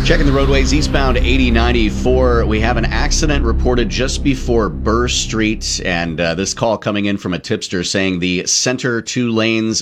Checking the roadways eastbound 8094. We have an accident reported just before Burr Street, and this call coming in from a tipster saying the center two lanes